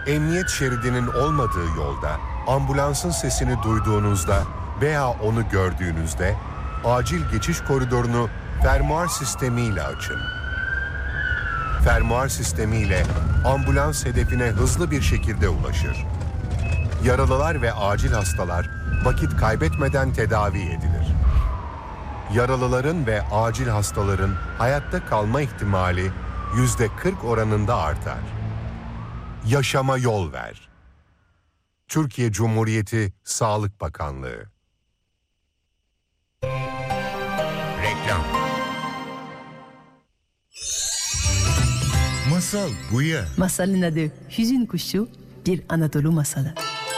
Emniyet şeridinin olmadığı yolda, ambulansın sesini duyduğunuzda veya onu gördüğünüzde acil geçiş koridorunu fermuar sistemiyle açın. Fermuar sistemiyle ambulans hedefine hızlı bir şekilde ulaşır. Yaralılar ve acil hastalar vakit kaybetmeden tedavi edilir. Yaralıların ve acil hastaların hayatta kalma ihtimali %40 oranında artar. Yaşama yol ver. Türkiye Cumhuriyeti Sağlık Bakanlığı. Reklam. Masal Buya. Masalın adı Hüzün Kuşu, bir Anadolu masalı.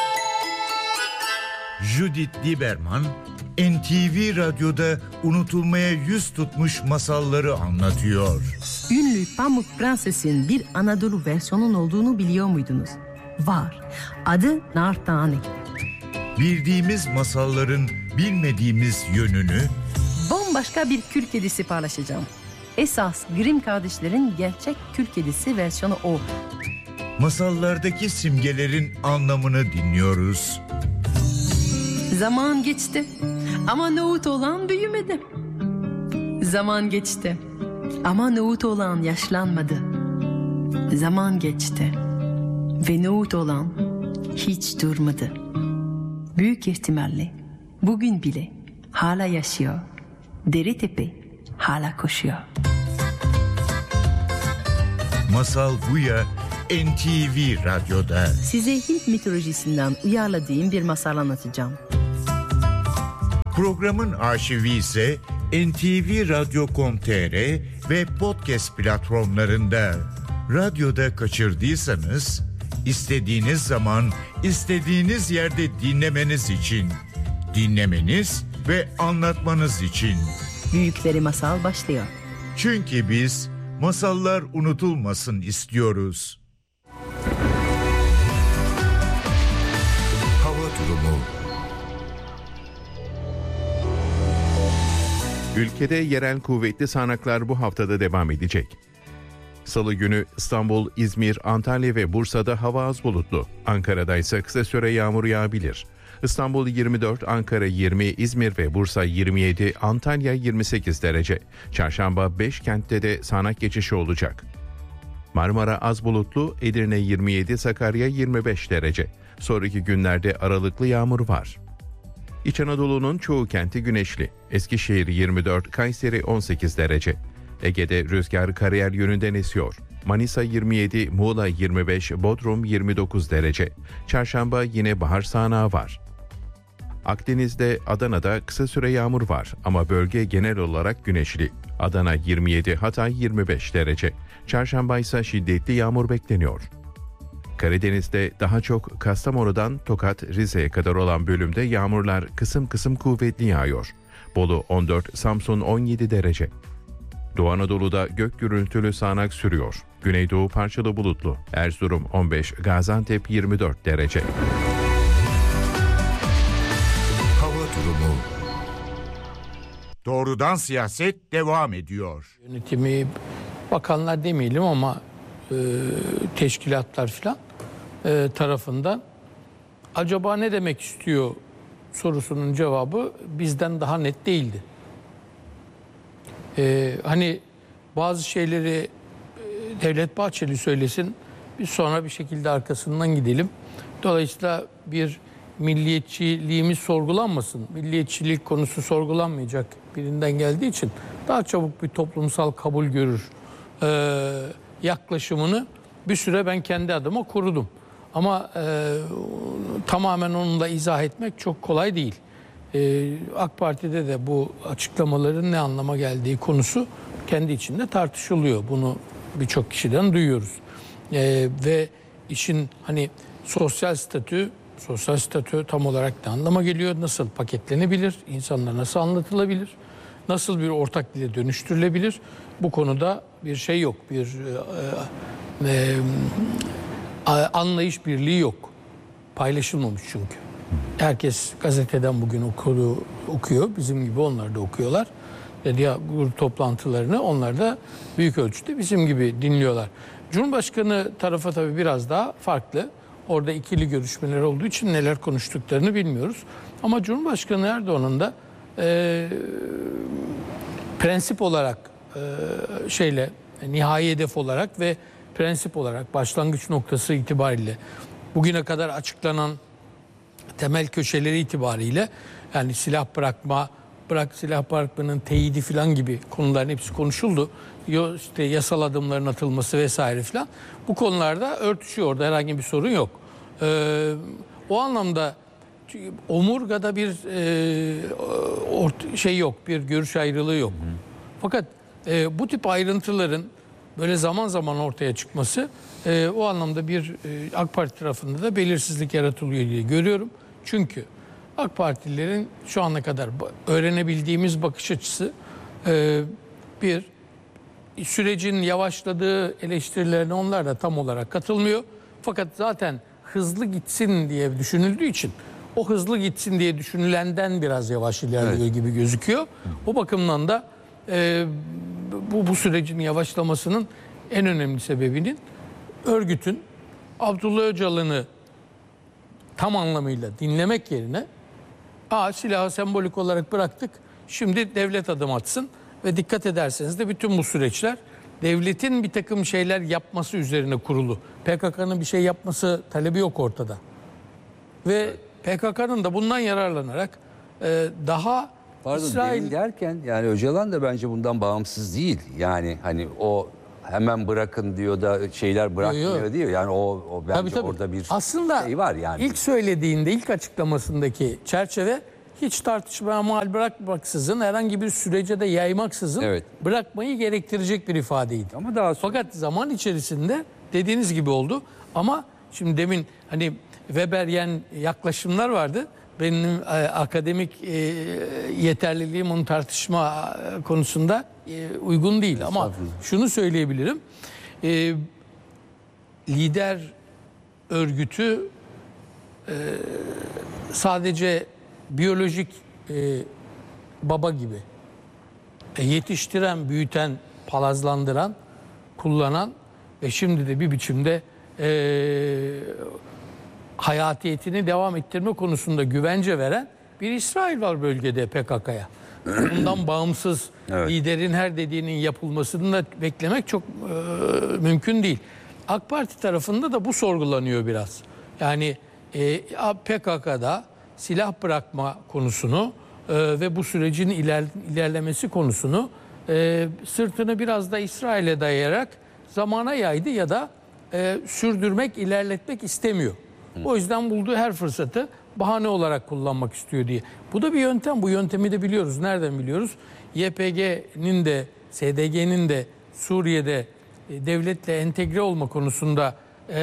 Judith Lieberman, NTV Radyo'da unutulmaya yüz tutmuş masalları anlatıyor. Ünlü Pamuk Prenses'in bir Anadolu versiyonun olduğunu biliyor muydunuz? Var. Adı Nar Tane. Bildiğimiz masalların bilmediğimiz yönünü Bambaşka bir kül kedisi paylaşacağım. Esas Grimm kardeşlerin gerçek kül kedisi versiyonu o. masallardaki simgelerin anlamını dinliyoruz. Zaman geçti ama nohut olan büyümedi. Zaman geçti ama nohut olan yaşlanmadı. Zaman geçti ve nohut olan hiç durmadı. Büyük ihtimalle bugün bile hala yaşıyor. Deretepe hala koşuyor. Masal Buya NTV Radyo'da. Size Hint mitolojisinden uyarladığım bir masal anlatacağım. Programın arşivi ise ntvradyo.com.tr ve podcast platformlarında. Radyoda kaçırdıysanız istediğiniz zaman, istediğiniz yerde dinlemeniz için, dinlemeniz ve anlatmanız için. Büyükleri Masal başlıyor. Çünkü biz masallar unutulmasın istiyoruz. Hava durumu. Ülkede yerel kuvvetli sağanaklar bu haftada devam edecek. Salı günü İstanbul, İzmir, Antalya ve Bursa'da hava az bulutlu. Ankara'da ise kısa süre yağmur yağabilir. İstanbul 24, Ankara 20, İzmir ve Bursa 27, Antalya 28 derece. Çarşamba 5 kentte de sağanak geçişi olacak. Marmara az bulutlu, Edirne 27, Sakarya 25 derece. Sonraki günlerde aralıklı yağmur var. İç Anadolu'nun çoğu kenti güneşli. Eskişehir 24, Kayseri 18 derece. Ege'de rüzgar kariyer yönünden esiyor. Manisa 27, Muğla 25, Bodrum 29 derece. Çarşamba yine bahar sağanağı var. Akdeniz'de, Adana'da kısa süre yağmur var ama bölge genel olarak güneşli. Adana 27, Hatay 25 derece. Çarşamba ise şiddetli yağmur bekleniyor. Karadeniz'de daha çok Kastamonu'dan Tokat, Rize'ye kadar olan bölümde yağmurlar kısım kısım kuvvetli yağıyor. Bolu 14, Samsun 17 derece. Doğu Anadolu'da gök gürültülü sağanak sürüyor. Güneydoğu parçalı bulutlu. Erzurum 15, Gaziantep 24 derece. Hava durumu. Doğrudan siyaset devam ediyor. Yönetimi, bakanlar demeyelim ama teşkilatlar falan tarafından acaba ne demek istiyor sorusunun cevabı bizden daha net değildi. Hani bazı şeyleri Devlet Bahçeli söylesin, biz sonra bir şekilde arkasından gidelim. Dolayısıyla bir milliyetçiliğimiz sorgulanmasın. Milliyetçilik konusu sorgulanmayacak birinden geldiği için daha çabuk bir toplumsal kabul görür yaklaşımını bir süre ben kendi adıma korudum. Ama tamamen onunla izah etmek çok kolay değil. AK Parti'de de bu açıklamaların ne anlama geldiği konusu kendi içinde tartışılıyor. Bunu birçok kişiden duyuyoruz. Ve işin hani sosyal statü tam olarak ne anlama geliyor? Nasıl paketlenebilir? İnsanlara nasıl anlatılabilir? Nasıl bir ortak dile dönüştürülebilir? Bu konuda bir şey yok. Bir anlayış birliği yok. Paylaşılmamış çünkü. Herkes gazeteden bugün okuyor. Bizim gibi onlar da okuyorlar. Grup toplantılarını onlar da büyük ölçüde bizim gibi dinliyorlar. Cumhurbaşkanı tarafı tabii biraz daha farklı. Orada ikili görüşmeler olduğu için neler konuştuklarını bilmiyoruz. Ama Cumhurbaşkanı Erdoğan'ın da prensip olarak nihai hedef olarak ve prensip olarak başlangıç noktası itibariyle bugüne kadar açıklanan temel köşeleri itibariyle, yani silah bırakmanın teyidi falan gibi konuların hepsi konuşuldu. İşte yasal adımların atılması vesaire falan. Bu konularda örtüşüyor, orada herhangi bir sorun yok. O anlamda omurgada bir yok, bir görüş ayrılığı yok. Fakat bu tip ayrıntıların böyle zaman zaman ortaya çıkması o anlamda bir AK Parti tarafında da belirsizlik yaratılıyor diye görüyorum. Çünkü AK Partililerin şu ana kadar öğrenebildiğimiz bakış açısı bir sürecin yavaşladığı eleştirilerine onlar da tam olarak katılmıyor. Fakat zaten hızlı gitsin diye düşünüldüğü için o hızlı gitsin diye düşünülenden biraz yavaş ilerliyor gibi gözüküyor. O bakımdan da bu sürecin yavaşlamasının en önemli sebebinin örgütün Abdullah Öcalan'ı tam anlamıyla dinlemek yerine silahı sembolik olarak bıraktık, şimdi devlet adım atsın ve dikkat ederseniz de bütün bu süreçler devletin bir takım şeyler yapması üzerine kurulu. PKK'nın bir şey yapması talebi yok ortada. Ve PKK'nın da bundan yararlanarak daha İsrail derken yani Öcalan da bence bundan bağımsız değil. Yani hani o hemen bırakın diyor da şeyler bırakmıyor diyor. Yani o bence tabii. Orada bir aslında şey var yani. İlk söylediğinde, ilk açıklamasındaki çerçeve hiç tartışmaya mal bırakmaksızın, herhangi bir sürece de yaymaksızın bırakmayı gerektirecek bir ifadeydi. Ama daha fakat zaman içerisinde dediğiniz gibi oldu. Ama şimdi demin hani Weberyen yaklaşımlar vardı. Benim akademik yeterliliğim onu tartışma konusunda uygun değil. Ama şunu söyleyebilirim. Lider örgütü sadece biyolojik baba gibi yetiştiren, büyüten, palazlandıran, kullanan ve şimdi de bir biçimde hayatiyetini devam ettirme konusunda güvence veren bir İsrail var bölgede PKK'ya. Bundan bağımsız liderin her dediğinin yapılmasını da beklemek çok mümkün değil. AK Parti tarafında da bu sorgulanıyor biraz. Yani PKK'da silah bırakma konusunu ve bu sürecin ilerlemesi konusunu sırtını biraz da İsrail'e dayayarak zamana yaydı ya da sürdürmek, ilerletmek istemiyor. O yüzden bulduğu her fırsatı bahane olarak kullanmak istiyor diye. Bu da bir yöntem. Bu yöntemi de biliyoruz. Nereden biliyoruz? YPG'nin de, SDG'nin de Suriye'de devletle entegre olma konusunda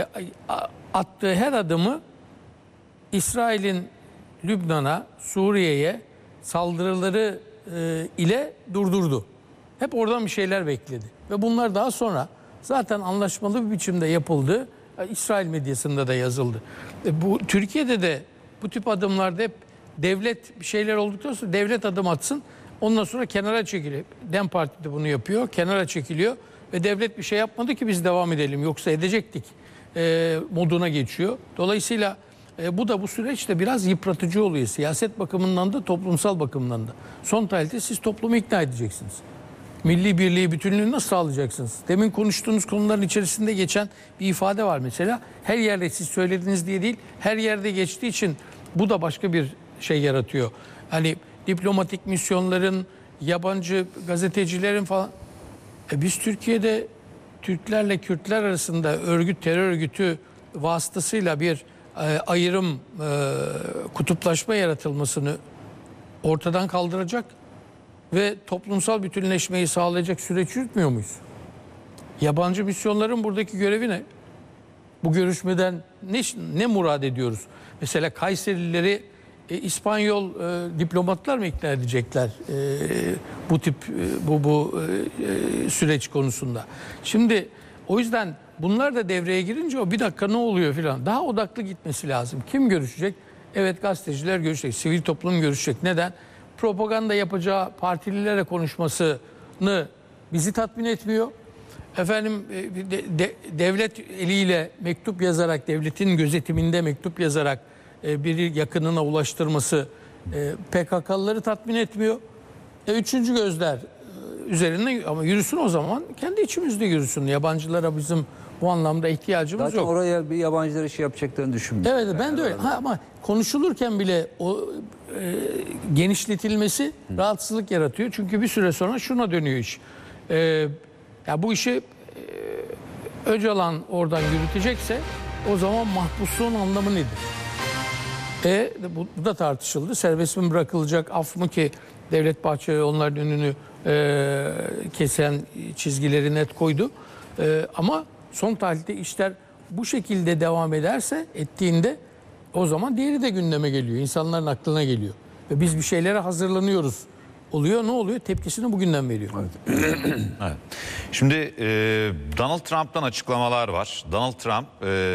attığı her adımı İsrail'in Lübnan'a, Suriye'ye saldırıları ile durdurdu. Hep oradan bir şeyler bekledi. Ve bunlar daha sonra zaten anlaşmalı bir biçimde yapıldı. İsrail medyasında da yazıldı. Bu Türkiye'de de bu tip adımlarda hep devlet bir şeyler olduktan sonra devlet adım atsın. Ondan sonra kenara çekiliyor. DEM Parti de bunu yapıyor. Kenara çekiliyor ve devlet bir şey yapmadı ki biz devam edelim. Yoksa edecektik moduna geçiyor. Dolayısıyla bu süreçte biraz yıpratıcı oluyor. Siyaset bakımından da toplumsal bakımından da. Son tahlilde siz toplumu ikna edeceksiniz. Milli birliği, bütünlüğü nasıl sağlayacaksınız? Demin konuştuğunuz konuların içerisinde geçen bir ifade var mesela. Her yerde siz söylediniz diye değil, her yerde geçtiği için bu da başka bir şey yaratıyor. Hani diplomatik misyonların, yabancı gazetecilerin falan. Biz Türkiye'de Türklerle Kürtler arasında terör örgütü vasıtasıyla bir ayrım, kutuplaşma yaratılmasını ortadan kaldıracak ve toplumsal bütünleşmeyi sağlayacak süreç yürütmüyor muyuz? Yabancı misyonların buradaki görevi ne? Bu görüşmeden ne murad ediyoruz? Mesela Kayserilileri İspanyol diplomatlar mı ikna edecekler bu tip süreç konusunda? Şimdi o yüzden bunlar da devreye girince o bir dakika ne oluyor filan. Daha odaklı gitmesi lazım. Kim görüşecek? Evet, gazeteciler görüşecek, sivil toplum görüşecek. Neden? Propaganda yapacağı partililere konuşmasını bizi tatmin etmiyor. Efendim devlet eliyle mektup yazarak, devletin gözetiminde mektup yazarak bir yakınına ulaştırması PKK'lıları tatmin etmiyor. Üçüncü gözler üzerinde ama yürüsün o zaman kendi içimizde yürüsün. Yabancılara bizim bu anlamda ihtiyacımız zaten yok. Zaten oraya bir yabancılara şey yapacaklarını düşünmüyorum. Evet ben de öyle. Ama konuşulurken bile o genişletilmesi rahatsızlık yaratıyor. Çünkü bir süre sonra şuna dönüyor iş. Ya bu işi Öcalan oradan yürütecekse o zaman mahpusluğun anlamı nedir? Bu da tartışıldı. Serbest mi bırakılacak, af mı ki Devlet Bahçeli onların önünü kesen çizgileri net koydu. Ama son tahlilde işler bu şekilde devam ettiğinde o zaman diğeri de gündeme geliyor. İnsanların aklına geliyor. Ve biz bir şeylere hazırlanıyoruz. Oluyor, ne oluyor? Tepkisini bugünden veriyor. Evet. Şimdi Donald Trump'tan açıklamalar var. Donald Trump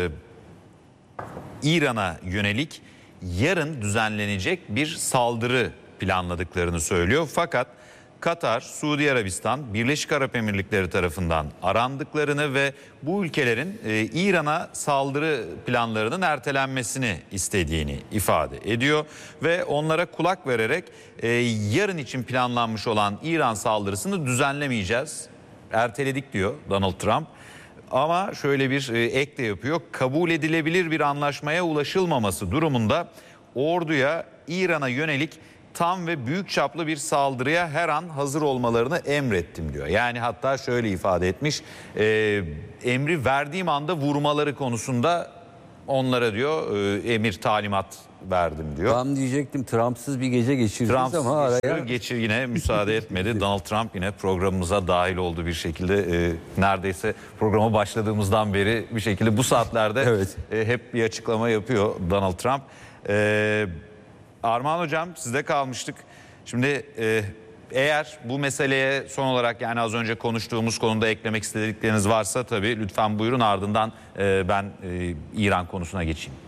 İran'a yönelik yarın düzenlenecek bir saldırı planladıklarını söylüyor. Fakat Katar, Suudi Arabistan, Birleşik Arap Emirlikleri tarafından arandıklarını ve bu ülkelerin İran'a saldırı planlarının ertelenmesini istediğini ifade ediyor. Ve onlara kulak vererek yarın için planlanmış olan İran saldırısını düzenlemeyeceğiz, erteledik diyor Donald Trump. Ama şöyle bir ek de yapıyor. Kabul edilebilir bir anlaşmaya ulaşılmaması durumunda orduya İran'a yönelik tam ve büyük çaplı bir saldırıya her an hazır olmalarını emrettim diyor. Yani hatta şöyle ifade etmiş, emri verdiğim anda vurmaları konusunda onlara diyor emir talimat verdim diyor. Tam diyecektim, Trump'sız bir gece geçireceğiz ama araya... Yine müsaade etmedi. Donald Trump yine programımıza dahil oldu bir şekilde. Neredeyse programa başladığımızdan beri bir şekilde bu saatlerde evet, hep bir açıklama yapıyor Donald Trump. Armağan Hocam sizde kalmıştık. Şimdi eğer bu meseleye son olarak yani az önce konuştuğumuz konuda eklemek istedikleriniz varsa tabii lütfen buyurun, ardından ben İran konusuna geçeyim.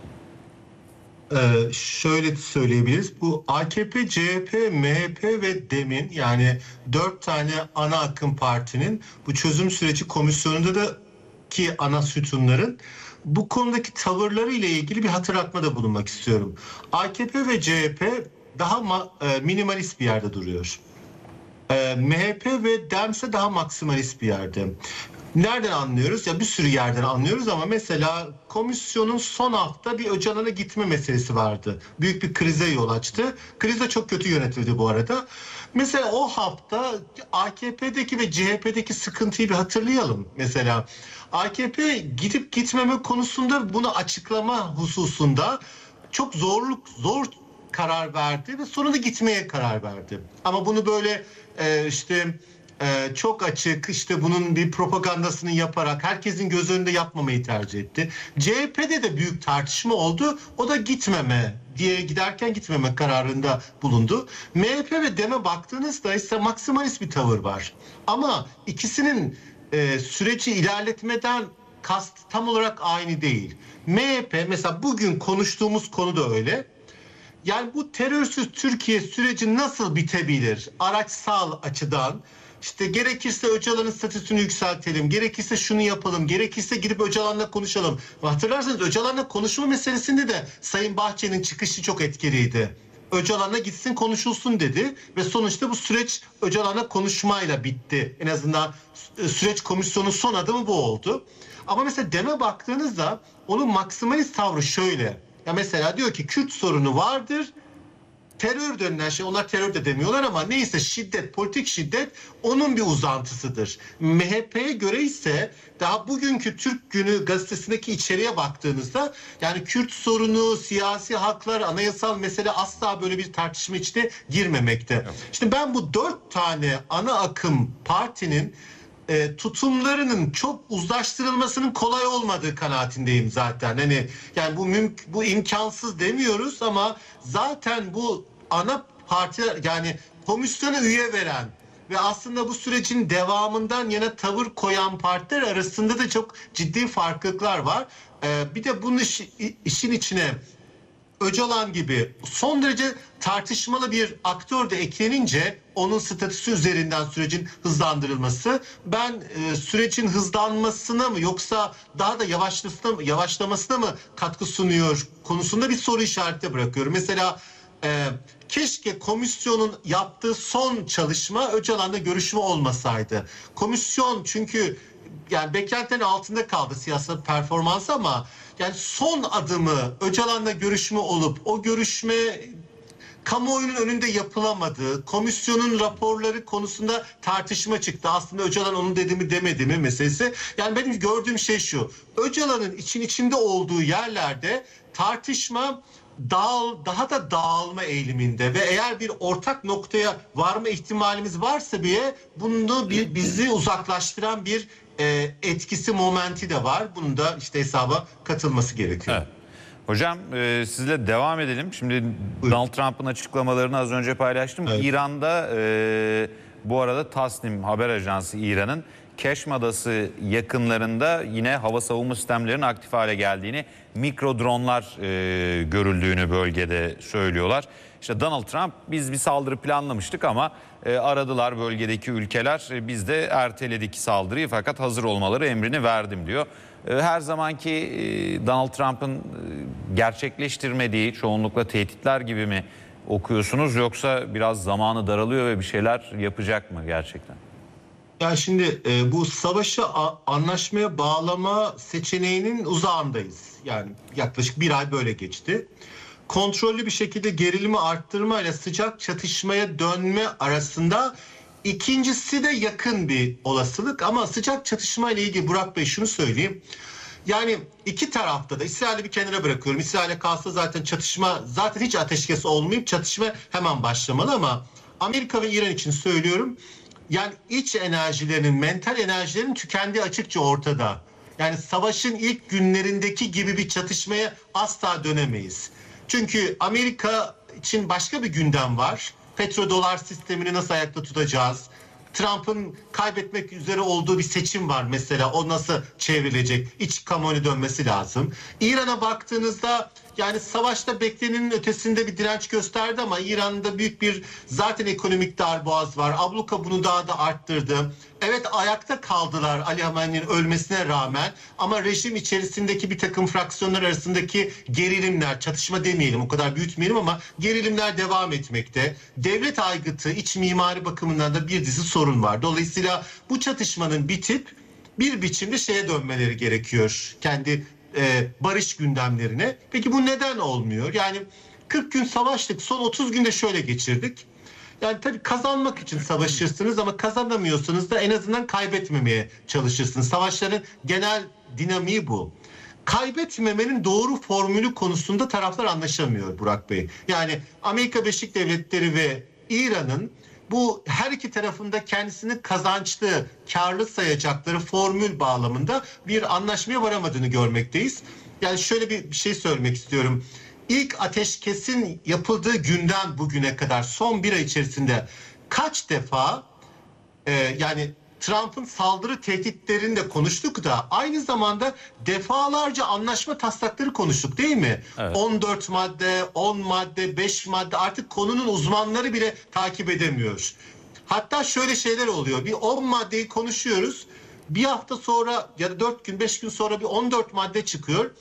Şöyle söyleyebiliriz. Bu AKP, CHP, MHP ve DEM'in yani 4 tane ana akım partinin bu çözüm süreci komisyonunda da ki ana sütunların bu konudaki tavırları ile ilgili bir hatırlatmada bulunmak istiyorum. AKP ve CHP daha minimalist bir yerde duruyor. MHP ve DEM ise daha maksimalist bir yerde. Nereden anlıyoruz? Ya bir sürü yerden anlıyoruz ama mesela komisyonun son hafta bir Öcalan'a gitme meselesi vardı. Büyük bir krize yol açtı. Kriz de çok kötü yönetildi bu arada. Mesela o hafta AKP'deki ve CHP'deki sıkıntıyı bir hatırlayalım. Mesela AKP gidip gitmeme konusunda bunu açıklama hususunda çok zor karar verdi ve sonra da gitmeye karar verdi. Ama bunu böyle çok açık bunun bir propagandasını yaparak herkesin göz önünde yapmamayı tercih etti. CHP'de de büyük tartışma oldu. O da giderken gitmeme kararında bulundu. MHP ve DEM'e baktığınızda ise maksimalist bir tavır var. Ama ikisinin süreci ilerletmeden kast tam olarak aynı değil. MHP mesela bugün konuştuğumuz konu da öyle. Yani bu terörsüz Türkiye süreci nasıl bitebilir? Araçsal açıdan gerekirse Öcalan'ın statüsünü yükseltelim, gerekirse şunu yapalım, gerekirse gidip Öcalan'la konuşalım. Hatırlarsanız Öcalan'la konuşma meselesinde de Sayın Bahçeli'nin çıkışı çok etkiliydi. Öcalan'la gitsin konuşulsun dedi ve sonuçta bu süreç Öcalan'la konuşmayla bitti. En azından süreç komisyonun son adımı bu oldu. Ama mesela DEM'e baktığınızda onun maksimalist tavrı şöyle. Ya mesela diyor ki Kürt sorunu vardır. Terör denilen şey, onlar terör de demiyorlar ama neyse şiddet, politik şiddet onun bir uzantısıdır. MHP'ye göre ise daha bugünkü Türk Günü gazetesindeki içeriğe baktığınızda yani Kürt sorunu, siyasi haklar, anayasal mesele asla böyle bir tartışma içine girmemekte. Evet. İşte ben bu 4 tane ana akım partinin tutumlarının çok uzlaştırılmasının kolay olmadığı kanaatindeyim zaten. Yani bu imkansız demiyoruz ama zaten bu ana partiler yani komisyona üye veren ve aslında bu sürecin devamından yana tavır koyan partiler arasında da çok ciddi farklılıklar var. Bir de bunun işin içine Öcalan gibi son derece tartışmalı bir aktör de eklenince onun statüsü üzerinden sürecin hızlandırılması, ben sürecin hızlanmasına mı yoksa daha da yavaşlamasına mı katkı sunuyor konusunda bir soru işareti bırakıyorum. Mesela keşke komisyonun yaptığı son çalışma Öcalan'la görüşme olmasaydı. Komisyon çünkü yani beklentilerin altında kaldı siyasal performans ama yani son adımı Öcalan'la görüşme olup o görüşme kamuoyunun önünde yapılamadı. Komisyonun raporları konusunda tartışma çıktı. Aslında Öcalan onun dedi mi demedi mi meselesi. Yani benim gördüğüm şey şu. Öcalan'ın içinde olduğu yerlerde tartışma daha da dağılma eğiliminde ve eğer bir ortak noktaya varma ihtimalimiz varsa bile bunu bizi uzaklaştıran bir etkisi, momenti de var. Bunun da işte hesaba katılması gerekiyor. Evet. Hocam sizle devam edelim. Şimdi Donald Trump'ın açıklamalarını az önce paylaştım. Evet. İran'da bu arada Tasnim haber ajansı İran'ın Keşm Adası yakınlarında yine hava savunma sistemlerinin aktif hale geldiğini, mikro dronlar görüldüğünü bölgede söylüyorlar. İşte Donald Trump biz bir saldırı planlamıştık ama aradılar bölgedeki ülkeler, biz de erteledik saldırıyı fakat hazır olmaları emrini verdim diyor. Her zamanki Donald Trump'ın gerçekleştirmediği çoğunlukla tehditler gibi mi okuyorsunuz yoksa biraz zamanı daralıyor ve bir şeyler yapacak mı gerçekten? Yani şimdi bu savaşı anlaşmaya bağlama seçeneğinin uzağındayız. Yani yaklaşık bir ay böyle geçti. Kontrollü bir şekilde gerilimi arttırmayla sıcak çatışmaya dönme arasında ikincisi de yakın bir olasılık. Ama sıcak çatışma ile ilgili Burak Bey şunu söyleyeyim. Yani iki tarafta da İsrail'i bir kenara bırakıyorum. İsrail'e kalsa zaten çatışma, zaten hiç ateşkes olmayıp çatışma hemen başlamalı ama Amerika ve İran için söylüyorum. Yani iç enerjilerinin, mental enerjilerin tükendiği açıkça ortada. Yani savaşın ilk günlerindeki gibi bir çatışmaya asla dönemeyiz. Çünkü Amerika için başka bir gündem var. Petrodolar sistemini nasıl ayakta tutacağız? Trump'ın kaybetmek üzere olduğu bir seçim var mesela. O nasıl çevrilecek? İç kamuoyuna dönmesi lazım. İran'a baktığınızda yani savaşta beklenenin ötesinde bir direnç gösterdi ama İran'da büyük bir zaten ekonomik darboğaz var. Abluka bunu daha da arttırdı. Evet ayakta kaldılar Ali Hamene'nin ölmesine rağmen ama rejim içerisindeki bir takım fraksiyonlar arasındaki gerilimler, çatışma demeyelim o kadar büyütmeyelim ama gerilimler devam etmekte. Devlet aygıtı, iç mimari bakımından da bir dizi sorun var. Dolayısıyla bu çatışmanın bitip bir biçimde şeye dönmeleri gerekiyor. Kendi barış gündemlerine. Peki bu neden olmuyor? Yani 40 gün savaştık, son 30 günde şöyle geçirdik. Yani tabii kazanmak için savaşırsınız ama kazanamıyorsanız da en azından kaybetmemeye çalışırsınız. Savaşların genel dinamiği bu. Kaybetmemenin doğru formülü konusunda taraflar anlaşamıyor Burak Bey. Yani Amerika Birleşik Devletleri ve İran'ın bu her iki tarafında kendisini kazançlı, karlı sayacakları formül bağlamında bir anlaşmaya varamadığını görmekteyiz. Yani şöyle bir şey söylemek istiyorum. İlk ateşkesin yapıldığı günden bugüne kadar son bir ay içerisinde kaç defa yani Trump'ın saldırı tehditlerini de konuştuk da aynı zamanda defalarca anlaşma taslakları konuştuk değil mi? Evet. 14 madde, 10 madde, 5 madde artık konunun uzmanları bile takip edemiyor. Hatta şöyle şeyler oluyor. Bir 10 maddeyi konuşuyoruz. Bir hafta sonra ya da 4 gün 5 gün sonra bir 14 madde çıkıyor.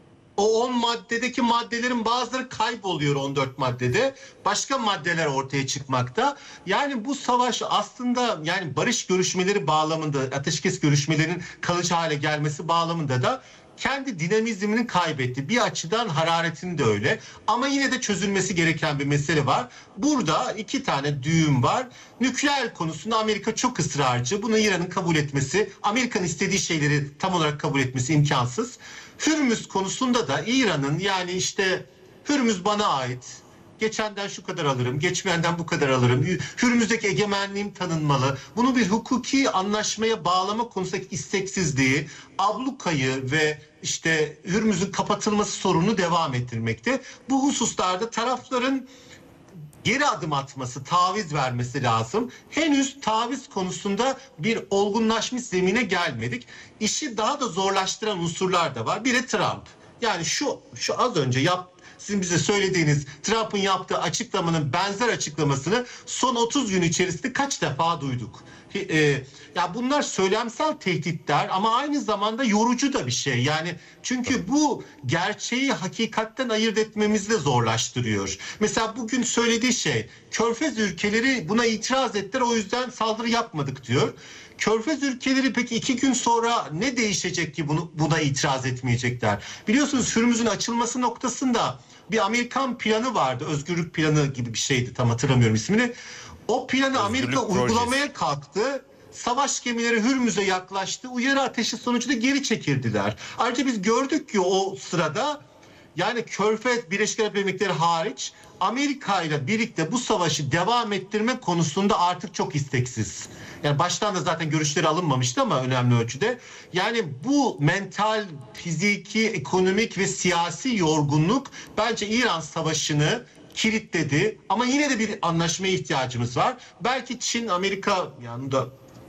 O 10 maddedeki maddelerin bazıları kayboluyor 14 maddede. Başka maddeler ortaya çıkmakta. Yani bu savaş aslında yani barış görüşmeleri bağlamında, ateşkes görüşmelerinin kalıcı hale gelmesi bağlamında da kendi dinamizmini kaybetti. Bir açıdan hararetini de öyle. Ama yine de çözülmesi gereken bir mesele var. Burada iki tane düğüm var. Nükleer konusunda Amerika çok ısrarcı. Bunu İran'ın kabul etmesi, Amerika'nın istediği şeyleri tam olarak kabul etmesi imkansız. Hürmüz konusunda da İran'ın yani işte Hürmüz bana ait. Geçenden şu kadar alırım, geçmeyenden bu kadar alırım. Hürmüzdeki egemenliğim tanınmalı. Bunu bir hukuki anlaşmaya bağlama konusundaki isteksizliği, ablukayı ve işte Hürmüz'ün kapatılması sorununu devam ettirmekte. Bu hususlarda tarafların geri adım atması, taviz vermesi lazım. Henüz taviz konusunda bir olgunlaşmış zemine gelmedik. İşi daha da zorlaştıran unsurlar da var. Biri Trump. Yani şu az önce sizin bize söylediğiniz Trump'ın yaptığı açıklamanın benzer açıklamasını son 30 gün içerisinde kaç defa duyduk? Ya bunlar söylemsel tehditler ama aynı zamanda yorucu da bir şey. Yani çünkü bu gerçeği hakikatten ayırt etmemizi de zorlaştırıyor. Mesela bugün söylediği şey, Körfez ülkeleri buna itiraz ettiler, o yüzden saldırı yapmadık diyor. Körfez ülkeleri peki 2 gün sonra ne değişecek ki buna itiraz etmeyecekler? Biliyorsunuz Hürmüz'ün açılması noktasında bir Amerikan planı vardı. Özgürlük planı gibi bir şeydi, tam hatırlamıyorum ismini. O planı Amerika uygulamaya kalktı. Savaş gemileri Hürmüz'e yaklaştı. Uyarı ateşi sonucunda geri çekildiler. Ayrıca biz gördük ki o sırada yani Körfez, Birleşik Arap Emirlikleri hariç Amerika ile birlikte bu savaşı devam ettirme konusunda artık çok isteksiz. Yani baştan da zaten görüşleri alınmamıştı ama önemli ölçüde. Yani bu mental, fiziki, ekonomik ve siyasi yorgunluk bence İran Savaşı'nı kilitledi. Ama yine de bir anlaşmaya ihtiyacımız var. Belki Çin, Amerika yanında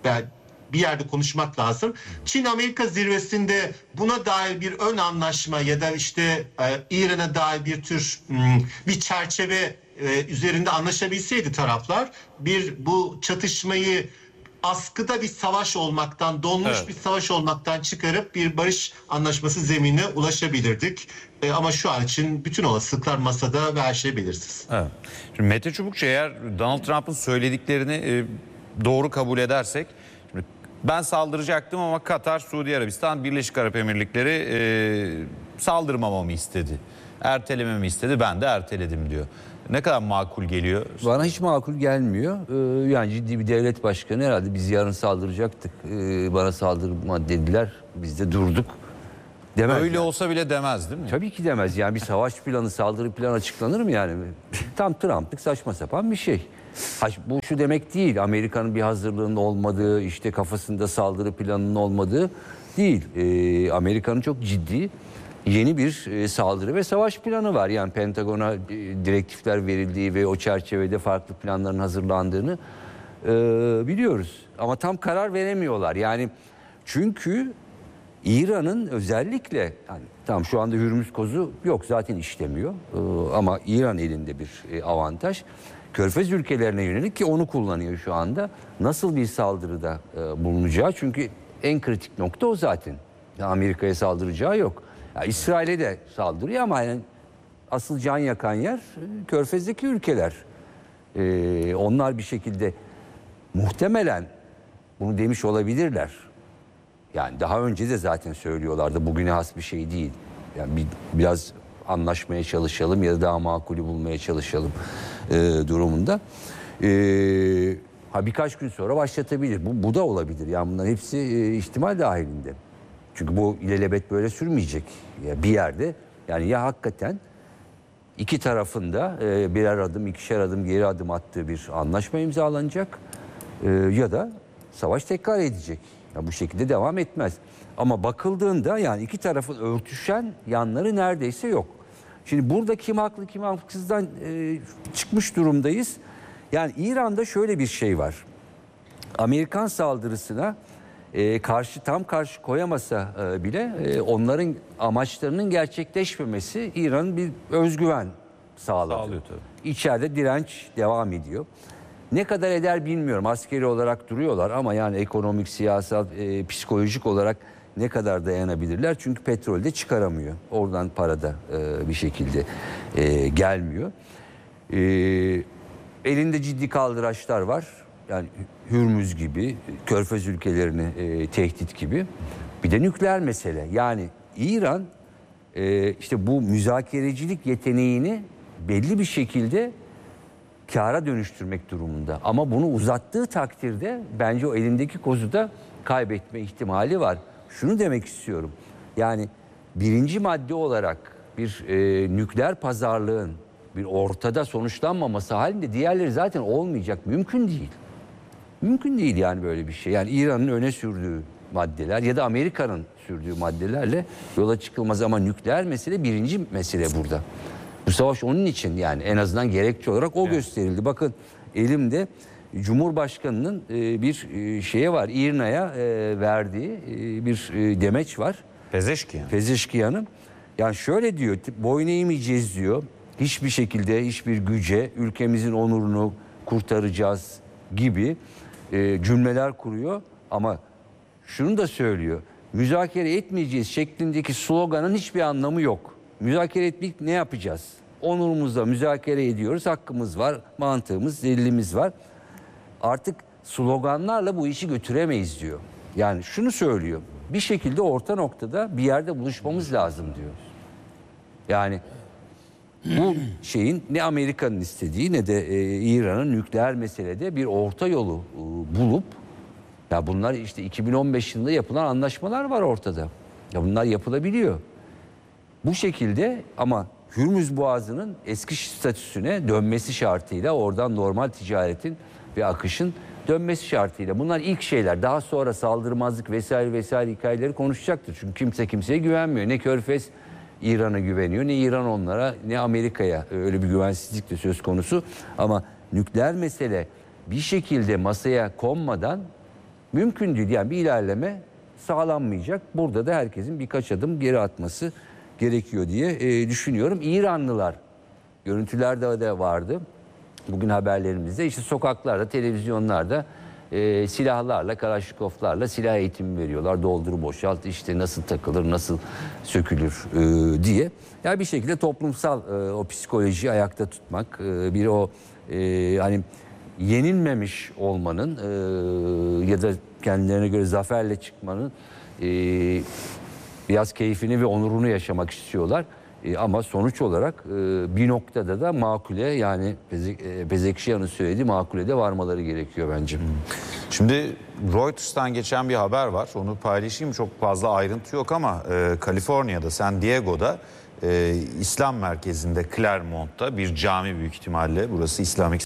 bir yerde konuşmak lazım. Çin-Amerika zirvesinde buna dair bir ön anlaşma ya da işte İran'a dair bir tür bir çerçeve üzerinde anlaşabilseydi taraflar, bu çatışmayı askıda bir savaş olmaktan, donmuş bir savaş olmaktan çıkarıp bir barış anlaşması zeminine ulaşabilirdik. Ama şu an için bütün olasılıklar masada ve her şey belirsiz. Evet. Şimdi Mete Çubukçu, eğer Donald Trump'ın söylediklerini doğru kabul edersek, ben saldıracaktım ama Katar, Suudi Arabistan, Birleşik Arap Emirlikleri saldırmamamı istedi. Ertelememi istedi, ben de erteledim diyor. Ne kadar makul geliyor? Bana hiç makul gelmiyor. Yani ciddi bir devlet başkanı herhalde biz yarın saldıracaktık. Bana saldırma dediler. Biz de durduk. Demez öyle yani. Olsa bile demez değil mi? Tabii ki demez. Yani bir savaş planı, saldırı planı açıklanır mı yani? Tam Trump'lık saçma sapan bir şey. Bu şu demek değil. Amerika'nın bir hazırlığının olmadığı, işte kafasında saldırı planının olmadığı değil. Amerika'nın çok ciddi yeni bir saldırı ve savaş planı var. Yani Pentagon'a direktifler verildiği ve o çerçevede farklı planların hazırlandığını biliyoruz. Ama tam karar veremiyorlar. Yani çünkü İran'ın özellikle, yani tam şu anda Hürmüz kozu yok, zaten işlemiyor. Ama İran elinde bir avantaj. Körfez ülkelerine yönelik, ki onu kullanıyor şu anda. Nasıl bir saldırıda bulunacağı, çünkü en kritik nokta o zaten. Amerika'ya saldıracağı yok. İsrail'e de saldırıyor ama yani asıl can yakan yer Körfez'deki ülkeler. Onlar bir şekilde muhtemelen bunu demiş olabilirler. Yani daha önce de zaten söylüyorlardı, bugüne has bir şey değil. Yani biraz anlaşmaya çalışalım ya da daha makulü bulmaya çalışalım durumunda. Birkaç gün sonra başlatabilir. Bu da olabilir. Yani bunların hepsi ihtimal dahilinde. Çünkü bu ilelebet böyle sürmeyecek. Ya bir yerde yani ya hakikaten iki tarafında birer adım, ikişer adım geri adım attığı bir anlaşma imzalanacak ya da savaş tekrar edecek. Ya bu şekilde devam etmez. Ama bakıldığında yani iki tarafın örtüşen yanları neredeyse yok. Şimdi burada kim haklı kim haksızdan çıkmış durumdayız. Yani İran'da şöyle bir şey var. Amerikan saldırısına tam karşı koyamasa bile onların amaçlarının gerçekleşmemesi İran'ın bir özgüven sağlıyor. İçeride direnç devam ediyor. Ne kadar eder bilmiyorum. Askeri olarak duruyorlar ama yani ekonomik, siyasal, psikolojik olarak ne kadar dayanabilirler? Çünkü petrol de çıkaramıyor. Oradan para da bir şekilde gelmiyor. Elinde ciddi kaldıraçlar var. Yani Hürmüz gibi, Körfez ülkelerini tehdit gibi. Bir de nükleer mesele. Yani İran işte bu müzakerecilik yeteneğini belli bir şekilde kâra dönüştürmek durumunda. Ama bunu uzattığı takdirde bence o elindeki kozu da kaybetme ihtimali var. Şunu demek istiyorum. Yani birinci madde olarak bir nükleer pazarlığın bir ortada sonuçlanmaması halinde diğerleri zaten olmayacak. Mümkün değil. Mümkün değil yani böyle bir şey. Yani İran'ın öne sürdüğü maddeler ya da Amerika'nın sürdüğü maddelerle yola çıkılmaz ama nükleer mesele birinci mesele burada. Bu savaş onun için, yani en azından gerekçe olarak o gösterildi. Bakın elimde Cumhurbaşkanı'nın bir şeye var, İRNA'ya verdiği bir demeç var. Pezeşkiyan. Pezeşkiyan'ın. Yani şöyle diyor, boyun eğmeyeceğiz diyor. Hiçbir şekilde hiçbir güce ülkemizin onurunu kurtaracağız gibi cümleler kuruyor. Ama şunu da söylüyor. Müzakere etmeyeceğiz şeklindeki sloganın hiçbir anlamı yok. Müzakere etmek ne yapacağız? Onurumuzla müzakere ediyoruz. Hakkımız var, mantığımız, delilimiz var. Artık sloganlarla bu işi götüremeyiz diyor. Yani şunu söylüyor. Bir şekilde orta noktada bir yerde buluşmamız lazım diyor. Yani bu şeyin ne Amerika'nın istediği ne de İran'ın nükleer meselede bir orta yolu bulup, ya bunlar işte 2015 yılında yapılan anlaşmalar var ortada. Ya bunlar yapılabiliyor. Bu şekilde ama Hürmüz Boğazı'nın eski statüsüne dönmesi şartıyla, oradan normal ticaretin ve akışın dönmesi şartıyla. Bunlar ilk şeyler. Daha sonra saldırmazlık vesaire vesaire hikayeleri konuşacaktır. Çünkü kimse kimseye güvenmiyor. Ne Körfez İran'a güveniyor, ne İran onlara, ne Amerika'ya. Öyle bir güvensizlik de söz konusu. Ama nükleer mesele bir şekilde masaya konmadan mümkün değil. Yani bir ilerleme sağlanmayacak. Burada da herkesin birkaç adım geri atması gerekiyor diye düşünüyorum. İranlılar, görüntülerde de vardı. Bugün haberlerimizde işte sokaklarda, televizyonlarda silahlarla, Kalaşnikovlarla silah eğitimi veriyorlar. Doldur, boşalt, işte nasıl takılır, nasıl sökülür diye. Yani bir şekilde toplumsal o psikolojiyi ayakta tutmak, bir o hani yenilmemiş olmanın ya da kendilerine göre zaferle çıkmanın biraz keyfini ve onurunu yaşamak istiyorlar. Ama sonuç olarak bir noktada da makule, yani Pezeshkian'ın söylediği makulede varmaları gerekiyor bence. Şimdi Reuters'tan geçen bir haber var. Onu paylaşayım. Çok fazla ayrıntı yok ama Kaliforniya'da, San Diego'da İslam merkezinde Clermont'ta bir cami, büyük ihtimalle burası İslamik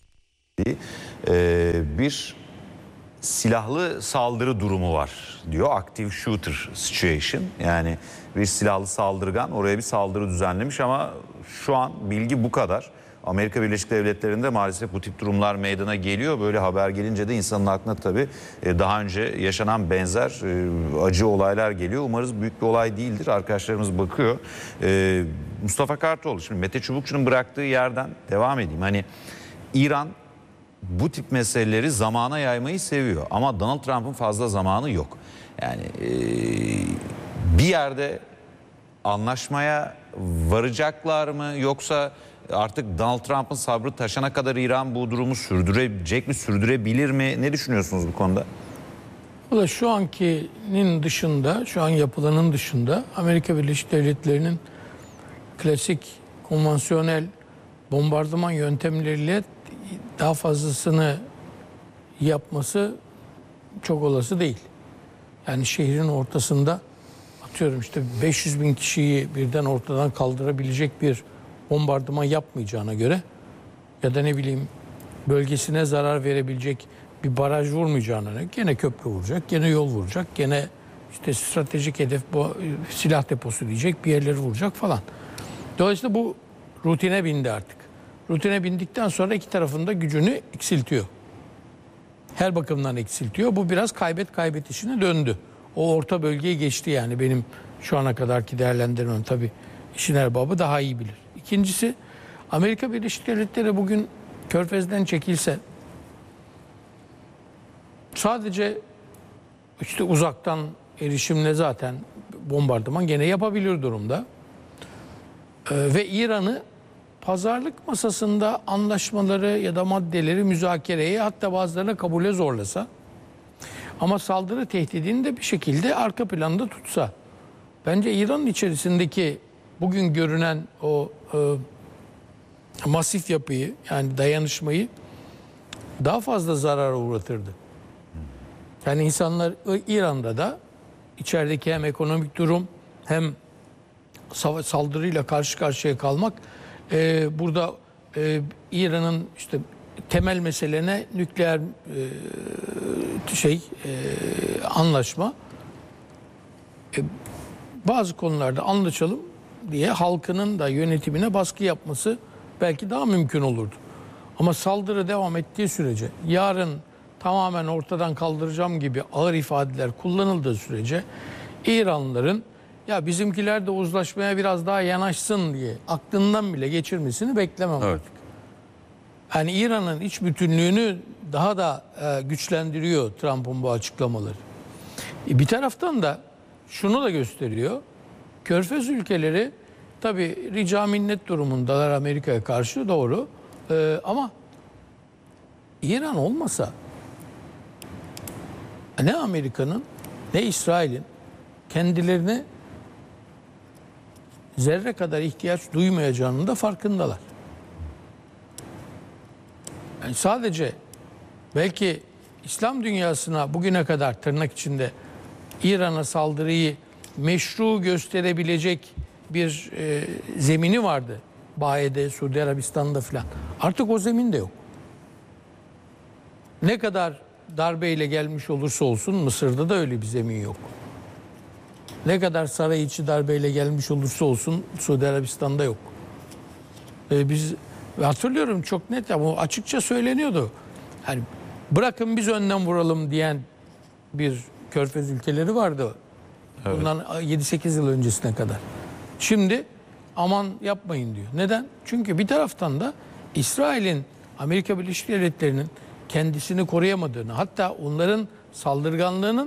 bir silahlı saldırı durumu var diyor. Active shooter situation, yani bir silahlı saldırgan oraya bir saldırı düzenlemiş ama şu an bilgi bu kadar. Amerika Birleşik Devletleri'nde maalesef bu tip durumlar meydana geliyor. Böyle haber gelince de insanın aklına tabii daha önce yaşanan benzer acı olaylar geliyor. Umarız büyük bir olay değildir. Arkadaşlarımız bakıyor. Mustafa Kartoğlu, şimdi Mete Çubukçu'nun bıraktığı yerden devam edeyim. Hani İran bu tip meseleleri zamana yaymayı seviyor ama Donald Trump'ın fazla zamanı yok. Yani bir yerde anlaşmaya varacaklar mı, yoksa artık Donald Trump'ın sabrı taşana kadar İran bu durumu sürdürebilecek mi, sürdürebilir mi? Ne düşünüyorsunuz bu konuda? Valla şu ankinin dışında, şu an yapılanın dışında Amerika Birleşik Devletleri'nin klasik, konvansiyonel bombardıman yöntemleriyle daha fazlasını yapması çok olası değil. Yani şehrin ortasında atıyorum işte 500 bin kişiyi birden ortadan kaldırabilecek bir bombardıman yapmayacağına göre ya da ne bileyim bölgesine zarar verebilecek bir baraj vurmayacağına göre gene köprü vuracak, gene yol vuracak, gene işte stratejik hedef silah deposu diyecek, bir yerleri vuracak falan. Dolayısıyla bu rutine bindi artık. Rutine bindikten sonra iki tarafın da gücünü eksiltiyor. Her bakımdan eksiltiyor. Bu biraz kaybet işine döndü. O orta bölgeye geçti yani, benim şu ana kadarki değerlendirmem, tabii işin erbabı daha iyi bilir. İkincisi, Amerika Birleşik Devletleri bugün Körfez'den çekilse sadece işte uzaktan erişimle zaten bombardıman gene yapabilir durumda. Ve İran'ı pazarlık masasında anlaşmaları ya da maddeleri müzakereye, hatta bazılarına kabule zorlasa ama saldırı tehdidini de bir şekilde arka planda tutsa, bence İran'ın içerisindeki bugün görünen o masif yapıyı, yani dayanışmayı daha fazla zarara uğratırdı. Yani insanlar İran'da da içerideki hem ekonomik durum hem saldırıyla karşı karşıya kalmak, burada İran'ın işte temel meselene nükleer anlaşma, bazı konularda anlaşalım diye halkının da yönetimine baskı yapması belki daha mümkün olurdu. Ama saldırı devam ettiği sürece, yarın tamamen ortadan kaldıracağım gibi ağır ifadeler kullanıldığı sürece İranlıların ya bizimkiler de uzlaşmaya biraz daha yanaşsın diye aklından bile geçirmesini beklemem Evet. artık. Yani İran'ın iç bütünlüğünü daha da güçlendiriyor Trump'ın bu açıklamaları. Bir taraftan da şunu da gösteriyor. Körfez ülkeleri tabii rica minnet durumundalar Amerika'ya karşı, doğru. Ama İran olmasa ne Amerika'nın ne İsrail'in kendilerine zerre kadar ihtiyaç duymayacağının da farkındalar. Yani sadece belki İslam dünyasına bugüne kadar tırnak içinde İran'a saldırıyı meşru gösterebilecek bir zemini vardı. Baye'de, Suudi Arabistan'da falan. Artık o zemin de yok. Ne kadar darbeyle gelmiş olursa olsun Mısır'da da öyle bir zemin yok. Ne kadar saray içi darbeyle gelmiş olursa olsun Suudi Arabistan'da yok. Biz hatırlıyorum çok net ama açıkça söyleniyordu. Yani bırakın biz önden vuralım diyen bir Körfez ülkeleri vardı. Evet. Bundan 7-8 yıl öncesine kadar. Şimdi aman yapmayın diyor. Neden? Çünkü bir taraftan da İsrail'in, Amerika Birleşik Devletleri'nin kendisini koruyamadığını, hatta onların saldırganlığının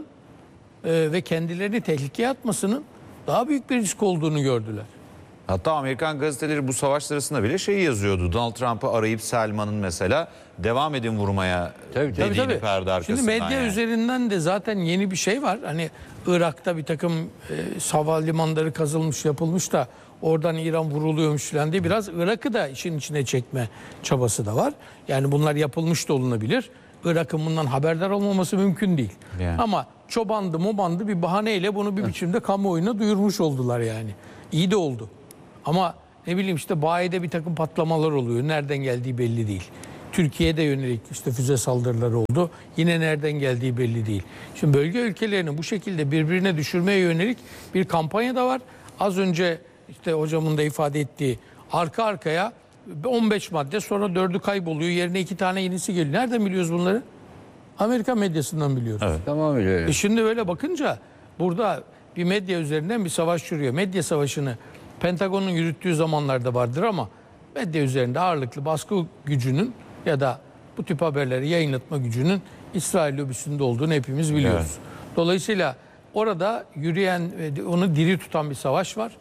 ve kendilerini tehlikeye atmasının daha büyük bir risk olduğunu gördüler. Hatta Amerikan gazeteleri bu savaş sırasında bile şey yazıyordu. Donald Trump'ı arayıp Selman'ın mesela devam edin vurmaya dediğini perde arkasından. Şimdi medya üzerinden de zaten yeni bir şey var. Hani Irak'ta bir takım havalimanları kazılmış, yapılmış da oradan İran vuruluyormuş falan diye biraz Irak'ı da işin içine çekme çabası da var. Yani bunlar yapılmış da olunabilir. Irak'ın bundan haberdar olmaması mümkün değil. Yani. Ama çobandı mobandı bir bahaneyle bunu bir biçimde kamuoyuna duyurmuş oldular yani. İyi de oldu. Ama ne bileyim işte Bayi'de bir takım patlamalar oluyor. Nereden geldiği belli değil. Türkiye'de yönelik işte füze saldırıları oldu. Yine nereden geldiği belli değil. Şimdi bölge ülkelerinin bu şekilde birbirine düşürmeye yönelik bir kampanya da var. Az önce işte hocamın da ifade ettiği arka arkaya 15 madde sonra 4'ü kayboluyor. Yerine 2 tane yenisi geliyor. Nereden biliyoruz bunları? Amerika medyasından biliyoruz. Evet. Tamam öyle. Şimdi böyle bakınca burada bir medya üzerinden bir savaş yürüyor. Medya savaşını Pentagon'un yürüttüğü zamanlarda vardır ama medya üzerinde ağırlıklı baskı gücünün ya da bu tip haberleri yayınlatma gücünün İsrail lobisinde olduğunu hepimiz biliyoruz. Evet. Dolayısıyla orada yürüyen, onu diri tutan bir savaş var.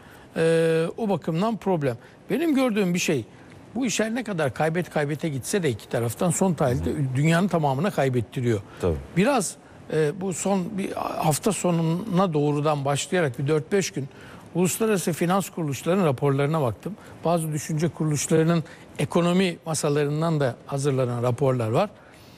O bakımdan problem. Benim gördüğüm bir şey, bu iş her ne kadar kaybete gitse de iki taraftan son tahlilde dünyanın tamamına kaybettiriyor. Tabii. Biraz bu son bir hafta sonuna doğrudan başlayarak bir 4-5 gün uluslararası finans kuruluşlarının raporlarına baktım. Bazı düşünce kuruluşlarının ekonomi masalarından da hazırlanan raporlar var.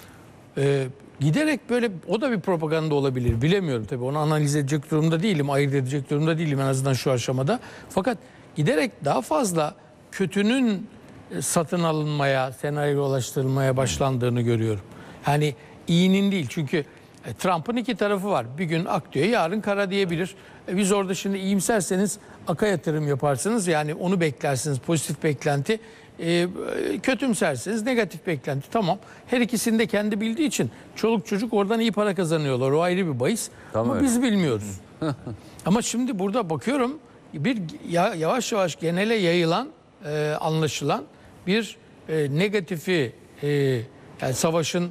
Giderek böyle, o da bir propaganda olabilir, bilemiyorum tabii, onu analiz edecek durumda değilim, ayırt edecek durumda değilim en azından şu aşamada. Fakat giderek daha fazla kötünün satın alınmaya, senaryolaştırılmaya başlandığını görüyorum. Yani iyinin değil, çünkü Trump'ın iki tarafı var. Bir gün ak diyor, yarın kara diyebilir. Biz orada şimdi iyimserseniz aka yatırım yaparsınız. Yani onu beklersiniz, pozitif beklenti. Kötümserseniz negatif beklenti. Tamam. Her ikisini de kendi bildiği için çoluk çocuk oradan iyi para kazanıyorlar. O ayrı bir bahis. Tamam, ama biz bilmiyoruz. Ama şimdi burada bakıyorum, bir yavaş yavaş genele yayılan, anlaşılan bir negatifi, yani savaşın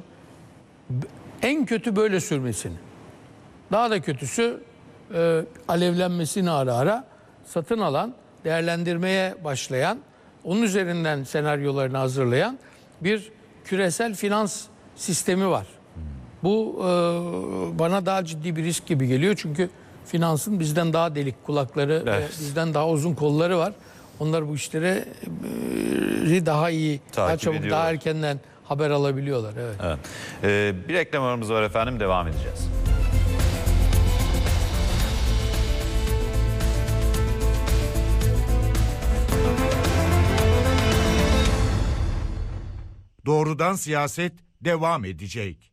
en kötü böyle sürmesini, daha da kötüsü alevlenmesini ara ara satın alan, değerlendirmeye başlayan, onun üzerinden senaryolarını hazırlayan bir küresel finans sistemi var. Bu bana daha ciddi bir risk gibi geliyor. Çünkü finansın bizden daha delik kulakları, evet, bizden daha uzun kolları var. Onlar bu işleri daha iyi, daha çabuk, ediyorlar, daha erkenden haber alabiliyorlar. Evet. Evet. Bir reklam aramız var efendim, devam edeceğiz. Doğrudan Siyaset devam edecek.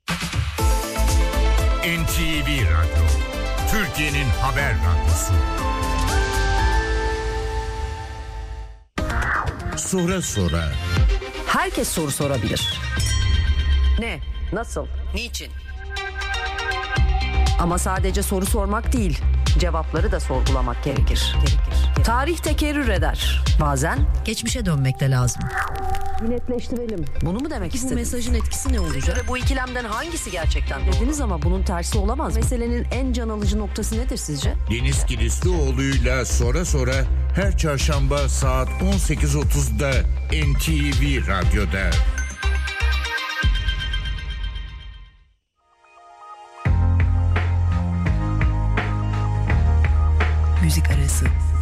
NTV Radyo, Türkiye'nin haber radyosu. Sonra. Herkes soru sorabilir. Ne? Nasıl? Niçin? Ama sadece soru sormak değil, cevapları da sorgulamak gerekir. Tarih tekerrür eder. Bazen Geçmişe dönmek de lazım. netleştirelim. Bunu mu demek Bu istediniz? mesajın etkisi ne olacak? Ve bu ikilemden hangisi gerçekten dediniz ama bunun tersi olamaz. Meselenin en can alıcı noktası nedir sizce? Deniz Kilislioğlu'yla sonra her çarşamba saat 18.30'da NTV Radyo'da. Müzik arası.